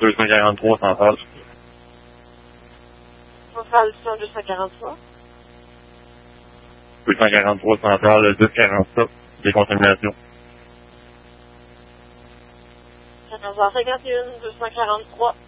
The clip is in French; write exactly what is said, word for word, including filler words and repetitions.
deux cent quarante-trois Centrale. Centrale cent deux cent quarante-trois. deux cent quarante-trois Centrale, dix quarante-sept, décontamination. quatorze heures cinquante et un, deux cent quarante-trois.